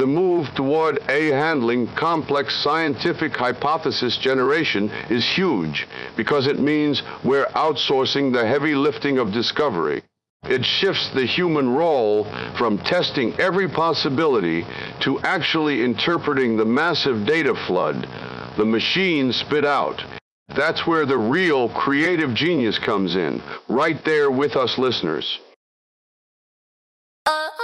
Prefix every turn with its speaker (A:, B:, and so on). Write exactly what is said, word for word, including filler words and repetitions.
A: The move toward A-handling complex scientific hypothesis generation is huge because it means we're outsourcing the heavy lifting of discovery. It shifts the human role from testing every possibility to actually interpreting the massive data flood the machines spit out. That's where the real creative genius comes in, right there with us listeners.
B: Uh